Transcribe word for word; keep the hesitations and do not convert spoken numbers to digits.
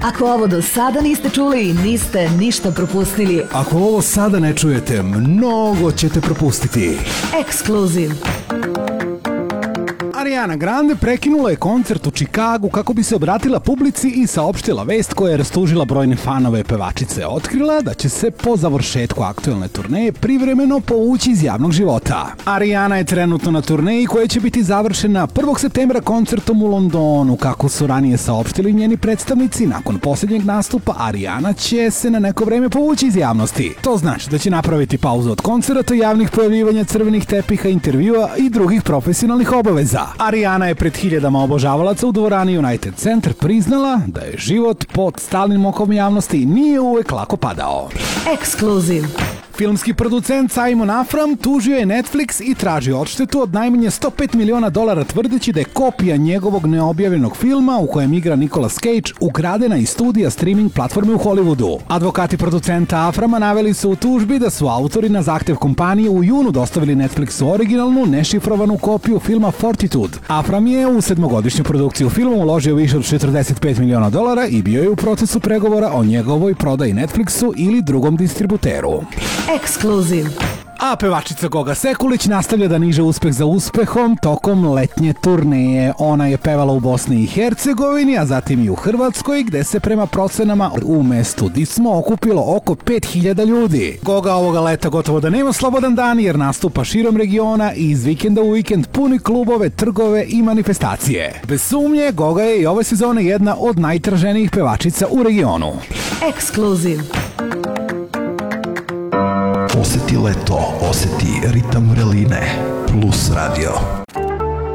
Ako ovo do sada niste čuli, niste ništa propustili. Ako ovo sada ne čujete, mnogo ćete propustiti. Ekskluziv. Ariana Grande prekinula je koncert u Čikagu kako bi se obratila publici i saopštila vest koja je rastužila brojne fanove pevačice. Otkrila da će se po završetku aktuelne turneje privremeno povući iz javnog života. Ariana je trenutno na turneji koja će biti završena prvog septembra koncertom u Londonu. Kako su ranije saopštili njeni predstavnici, nakon posljednjeg nastupa Ariana će se na neko vreme povući iz javnosti. To znači da će napraviti pauzu od koncerata, javnih pojavljivanja, crvenih tepiha, intervjua i drugih profesionalnih obaveza. Ariana je pred hiljadama obožavalaca u dvorani United Center priznala da je život pod stalnim okom javnosti nije uvek lako padao. Ekskluziv. Filmski producent Simon Afram tužio je Netflix i tražio odštetu od najmanje sto pet miliona dolara tvrdeći da je kopija njegovog neobjavljenog filma u kojem igra Nicolas Cage ukradena iz studija streaming platforme u Hollywoodu. Advokati producenta Aframa naveli su u tužbi da su autori na zahtev kompanije u junu dostavili Netflixu originalnu, nešifrovanu kopiju filma Fortitude. Afram je u sedmogodišnju produkciju filma uložio više od četrdeset pet miliona dolara i bio je u procesu pregovora o njegovoj prodaji Netflixu ili drugom distributeru. Ekskluziv. A pevačica Goga Sekulić nastavlja da niže uspeh za uspehom tokom letnje turneje. Ona je pevala u Bosni i Hercegovini, a zatim i u Hrvatskoj, gde se prema procenama u mestu Dismo okupilo oko pet hiljada ljudi. Goga ovoga leta gotovo da nema slobodan dan jer nastupa širom regiona i iz vikenda u vikend puni klubove, trgove i manifestacije. Bez sumnje, Goga je i ove sezone jedna od najtraženijih pevačica u regionu. Ekskluziv. Oseti leto, oseti ritam vreline, Plus radio.